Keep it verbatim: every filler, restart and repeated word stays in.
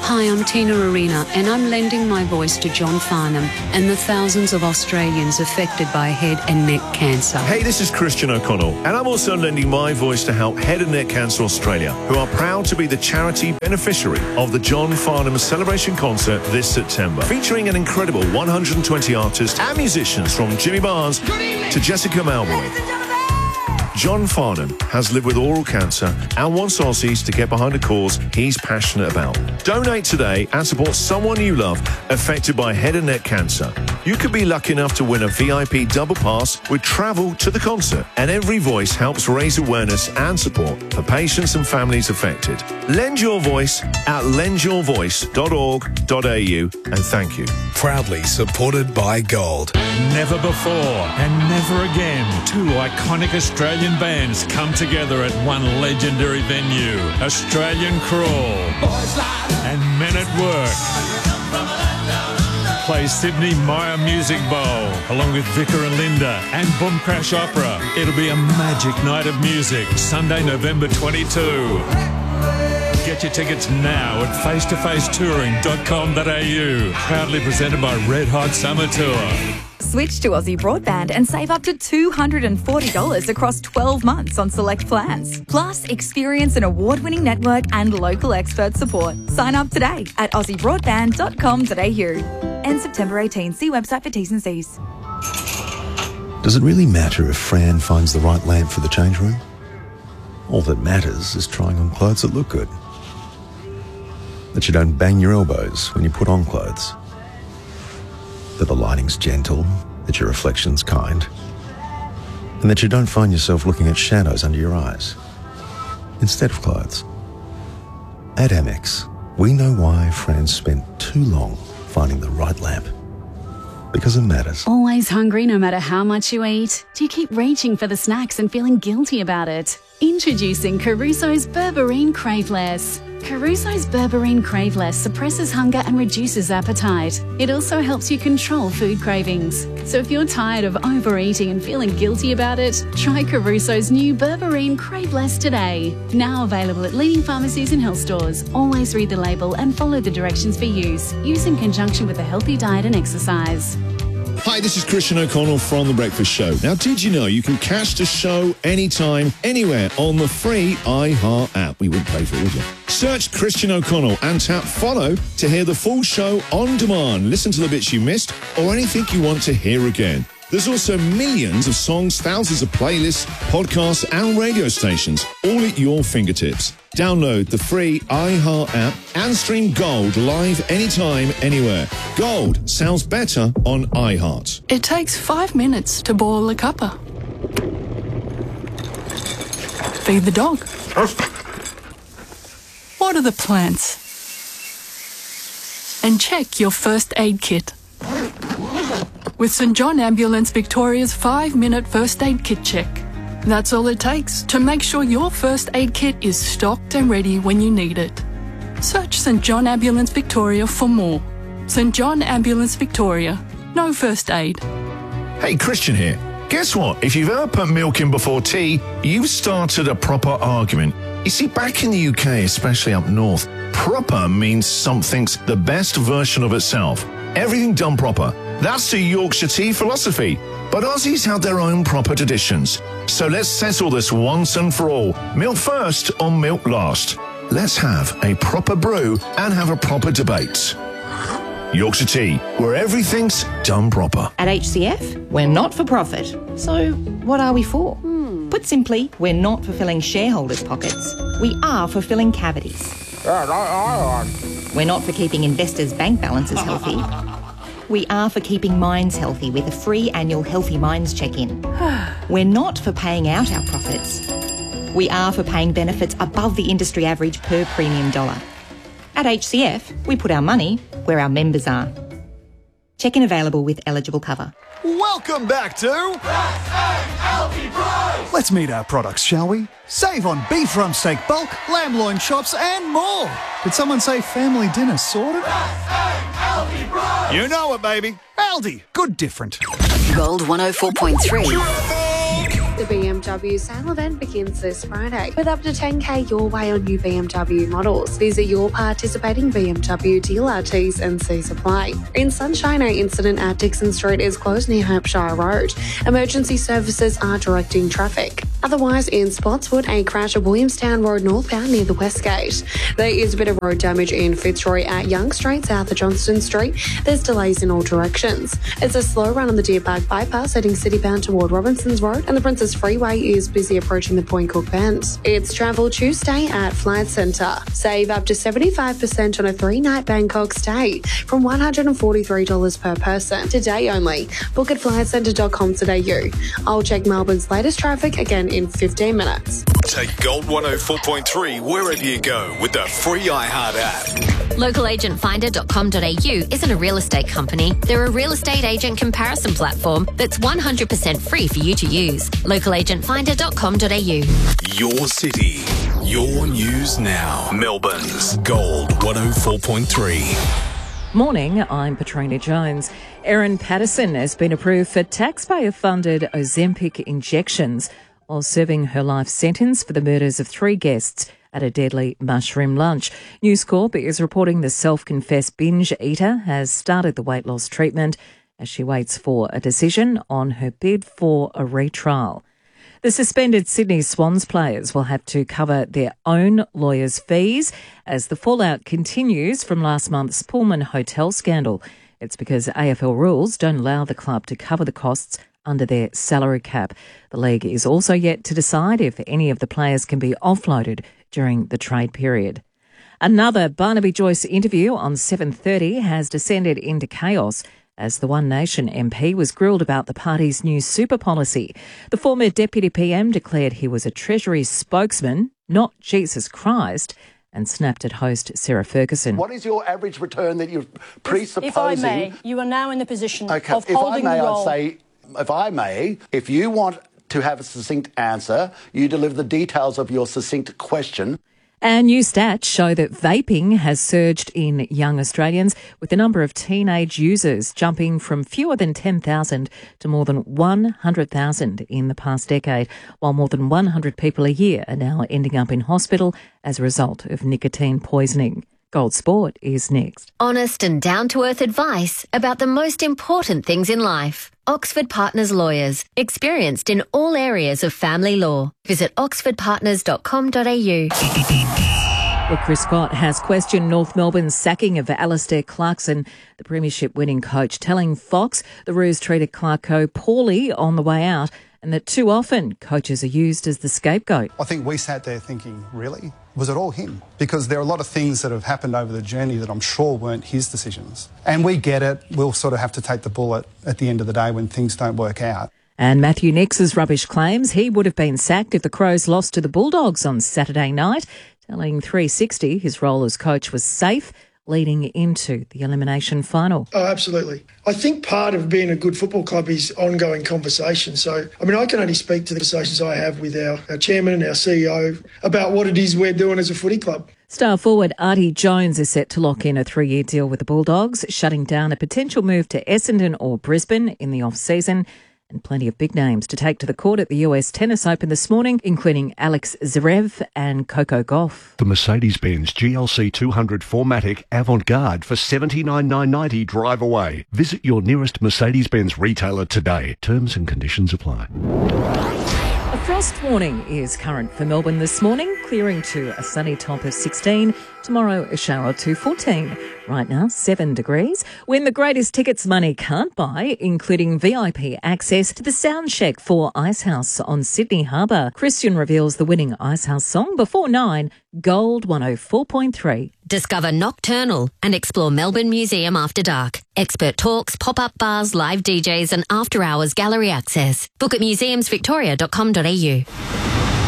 Hi, I'm Tina Arena, and I'm lending my voice to John Farnham and the thousands of Australians affected by head and neck cancer. Hey, this is Christian O'Connell, and I'm also lending my voice to help Head and Neck Cancer Australia, who are proud to be the charity beneficiary of the John Farnham Celebration Concert this September, featuring an incredible one hundred twenty artists and musicians from Jimmy Barnes to Jessica Malboy. John Farnham has lived with oral cancer and wants Aussies to get behind a cause he's passionate about. Donate today and support someone you love affected by head and neck cancer. You could be lucky enough to win a V I P double pass with travel to the concert, and every voice helps raise awareness and support for patients and families affected. Lend your voice at lend your voice dot org dot a u, and thank you. Proudly supported by Gold. Never before and never again, two iconic Australian bands come together at one legendary venue. Australian Crawl and Men at Work play Sydney Myer Music Bowl along with Vicar and Linda and Boom Crash Opera. It'll be a magic night of music, Sunday, November twenty-second. Get your tickets now at face to face touring dot com dot a u. Proudly presented by Red Hot Summer Tour. Switch to Aussie Broadband and save up to two hundred forty dollars across twelve months on select plans. Plus, experience an award-winning network and local expert support. Sign up today at aussie broadband dot com dot a u. End September eighteenth. See website for T's and C's. Does it really matter if Fran finds the right lamp for the change room? All that matters is trying on clothes that look good. That you don't bang your elbows when you put on clothes. That the lighting's gentle, that your reflection's kind, and that you don't find yourself looking at shadows under your eyes instead of clothes. At Amex, we know why Fran spent too long finding the right lamp. Because it matters. Always hungry no matter how much you eat? Do you keep reaching for the snacks and feeling guilty about it? Introducing Caruso's Berberine Craveless. Caruso's Berberine Craveless suppresses hunger and reduces appetite. It also helps you control food cravings. So if you're tired of overeating and feeling guilty about it, try Caruso's new Berberine Craveless today. Now available at leading pharmacies and health stores. Always read the label and follow the directions for use. Use in conjunction with a healthy diet and exercise. Hi, this is Christian O'Connell from The Breakfast Show. Now, did you know you can catch the show anytime, anywhere on the free iHeart app? We wouldn't pay for it, would you? Search Christian O'Connell and tap follow to hear the full show on demand. Listen to the bits you missed or anything you want to hear again. There's also millions of songs, thousands of playlists, podcasts and radio stations, all at your fingertips. Download the free iHeart app and stream Gold live anytime, anywhere. Gold sounds better on iHeart. It takes five minutes to boil a cuppa. Feed the dog. Water the plants. And check your first aid kit. With St John Ambulance Victoria's five-minute first aid kit check. That's all it takes to make sure your first aid kit is stocked and ready when you need it. Search St John Ambulance Victoria for more. St John Ambulance Victoria. No first aid. Hey, Christian here. Guess what? If you've ever put milk in before tea, you've started a proper argument. You see, back in the U K, especially up north, proper means something's the best version of itself. Everything done proper. That's the Yorkshire tea philosophy. But Aussies have their own proper traditions. So let's settle this once and for all. Milk first or milk last? Let's have a proper brew and have a proper debate. Yorkshire tea, where everything's done proper. At H C F, we're not for profit. So what are we for? Hmm. Put simply, we're not for filling shareholders' pockets. We are for filling cavities. We're not for keeping investors' bank balances healthy. We are for keeping minds healthy with a free annual Healthy Minds check-in. We're not for paying out our profits. We are for paying benefits above the industry average per premium dollar. At H C F, we put our money where our members are. Check-in available with eligible cover. Welcome back to Healthy Price. Let's meet our products, shall we? Save on beef rump steak bulk, lamb loin chops and more. Did someone say family dinner sorted? Healthy Price. You know it, baby. Aldi. Good different. Gold one oh four point three. Traffic! The B M W sale event begins this Friday with up to ten K your way on new B M W models. Visit your participating B M W dealer, T's and C's apply. In Sunshine, an incident at Dixon Street is closed near Hampshire Road. Emergency services are directing traffic. Otherwise, in Spotswood, a crash at Williamstown Road northbound near the West Gate. There is a bit of road damage in Fitzroy at Young Street south of Johnston Street. There's delays in all directions. It's a slow run on the Deer Park bypass heading citybound toward Robinsons Road, and the Princess Freeway is busy approaching the Point Cook Bend. It's Travel Tuesday at Flight Centre. Save up to seventy-five percent on a three-night Bangkok stay from one hundred forty-three dollars per person. Today only. Book at flight centre dot com dot a u. I'll check Melbourne's latest traffic again in fifteen minutes. Take Gold one oh four point three wherever you go with the free iHeart app. local agent finder dot com dot a u isn't a real estate company. They're a real estate agent comparison platform that's one hundred percent free for you to use. local agent finder dot com dot a u. Your city, your news now. Melbourne's Gold one oh four point three. Morning, I'm Petrina Jones. Erin Patterson has been approved for taxpayer-funded Ozempic injections while serving her life sentence for the murders of three guests at a deadly mushroom lunch. News Corp is reporting the self-confessed binge eater has started the weight loss treatment as she waits for a decision on her bid for a retrial. The suspended Sydney Swans players will have to cover their own lawyers' fees as the fallout continues from last month's Pullman Hotel scandal. It's because A F L rules don't allow the club to cover the costs under their salary cap. The league is also yet to decide if any of the players can be offloaded during the trade period. Another Barnaby Joyce interview on seven thirty has descended into chaos as the One Nation M P was grilled about the party's new super policy. The former Deputy P M declared he was a Treasury spokesman, not Jesus Christ, and snapped at host Sarah Ferguson. What is your average return that you're presupposing? If I may, you are now in the position okay, of holding if I may, the role. I'd say, if I may, if you want to have a succinct answer, you deliver the details of your succinct question. And new stats show that vaping has surged in young Australians, with the number of teenage users jumping from fewer than ten thousand to more than one hundred thousand in the past decade, while more than one hundred people a year are now ending up in hospital as a result of nicotine poisoning. Gold Sport is next. Honest and down-to-earth advice about the most important things in life. Oxford Partners Lawyers, experienced in all areas of family law. Visit oxford partners dot com dot a u. Well, Chris Scott has questioned North Melbourne's sacking of Alistair Clarkson, the premiership-winning coach, telling Fox the Roos treated Clarko poorly on the way out and that too often coaches are used as the scapegoat. I think we sat there thinking, really? Was it all him? Because there are a lot of things that have happened over the journey that I'm sure weren't his decisions. And we get it. We'll sort of have to take the bullet at the end of the day when things don't work out. And Matthew Nix's rubbish claims he would have been sacked if the Crows lost to the Bulldogs on Saturday night, telling three sixty his role as coach was safe leading into the elimination final. Oh, absolutely. I think part of being a good football club is ongoing conversation. So, I mean, I can only speak to the conversations I have with our, our chairman and our C E O about what it is we're doing as a footy club. Star forward Artie Jones is set to lock in a three-year deal with the Bulldogs, shutting down a potential move to Essendon or Brisbane in the off-season. And plenty of big names to take to the court at the U S Tennis Open this morning, including Alex Zverev and Coco Gauff. The Mercedes-Benz G L C two hundred four matic Avant-Garde for seventy-nine thousand nine hundred ninety drive away. Visit your nearest Mercedes-Benz retailer today. Terms and conditions apply. A frost warning is current for Melbourne this morning, clearing to a sunny top of sixteen. Tomorrow, a shower to fourteen. Right now, seven degrees. Win the greatest tickets money can't buy, including V I P access to the sound check for Icehouse on Sydney Harbour. Christian reveals the winning Icehouse song before nine. Gold one oh four point three. Discover Nocturnal and explore Melbourne Museum after dark. Expert talks, pop-up bars, live D Js and after-hours gallery access. Book at museums victoria dot com dot a u.